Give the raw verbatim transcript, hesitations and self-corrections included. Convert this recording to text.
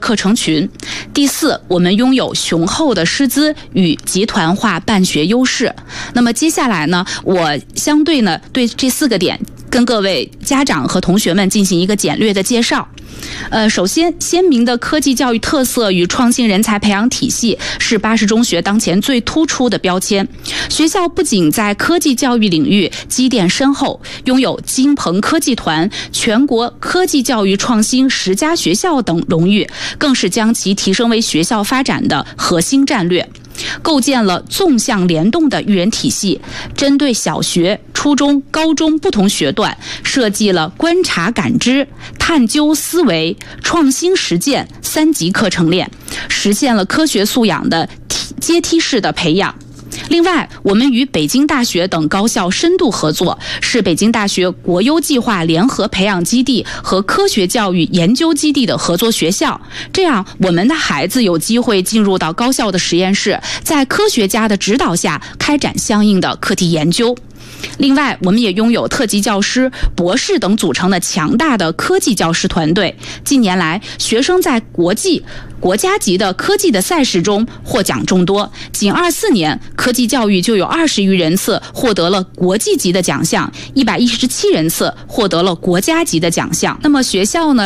课程群。第四，我们拥有雄厚的师资与集团化办学优势。那么接下来呢，我相对呢对这四个点跟各位家长和同学们进行一个简略的介绍。呃，首先，鲜明的科技教育特色与创新人才培养体系是巴士中学当前最突出的标签。学校不仅在科技教育领域积淀深厚，拥有金鹏科技团、全国科技教育创新十佳学校等荣誉，更是将其提升为学校发展的核心战略。构建了纵向联动的育人体系，针对小学、初中、高中不同学段，设计了观察感知、探究思维、创新实践三级课程链，实现了科学素养的阶梯式的培养。另外，我们与北京大学等高校深度合作，是北京大学国优计划联合培养基地和科学教育研究基地的合作学校。这样，我们的孩子有机会进入到高校的实验室，在科学家的指导下开展相应的课题研究。另外，我们也拥有特级教师、博士等组成的强大的科技教师团队。近年来，学生在国际、国家级的科技的赛事中获奖众多。仅二四年，科技教育就有二十余人次获得了国际级的奖项，一百一十七人次获得了国家级的奖项。那么学校呢？